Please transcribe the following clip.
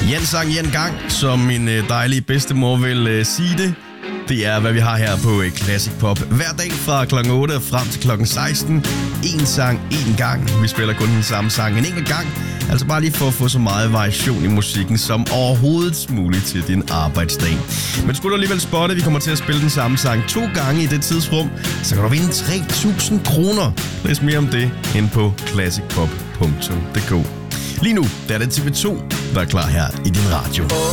Jens sang en gang, som min dejlige bedstemor vil sige det. Det er, hvad vi har her på Classic Pop. Hver dag fra kl. 8 frem til kl. 16. En sang, en gang. Vi spiller kun den samme sang en enkelt gang. Altså bare lige for at få så meget variation i musikken som overhovedet muligt til din arbejdsdag. Men skulle du alligevel spotte, vi kommer til at spille den samme sang 2 gange i det tidsrum, så kan du vinde 3.000 kroner. Læs mere om det inde på classicpop.dk. Lige nu der er det TV2, der er klar her i din radio.